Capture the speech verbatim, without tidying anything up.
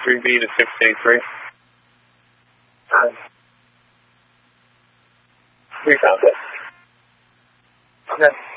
three B to six eight three. We found it. Okay.